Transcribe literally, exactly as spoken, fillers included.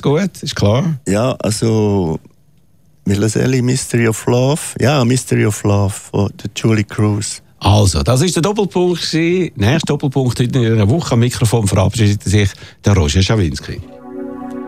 gut, ist klar. Ja, also Milazeli, Mystery of Love. Ja, Mystery of Love von Julie Cruz. Also, das war der Doppelpunkt. Nächster Doppelpunkt in einer Woche am Mikrofon verabschiedet sich der Roger Schawinski.